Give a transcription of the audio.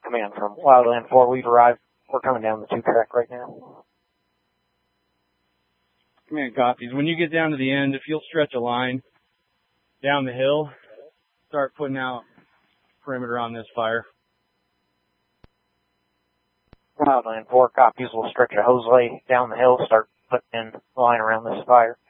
Command from Wildland 4, we've arrived. We're coming down the 2 track right now. Command copies. When you get down to the end, if you'll stretch a line down the hill, start putting out perimeter on this fire. Wildland 4 copies. We'll stretch a hose lay down the hill, start putting in the line around this fire.